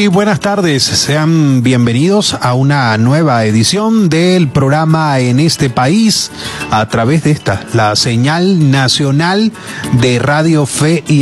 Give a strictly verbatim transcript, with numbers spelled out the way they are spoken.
Muy buenas tardes, sean bienvenidos a una nueva edición del programa En este País a través de esta, la señal nacional de Radio Fe y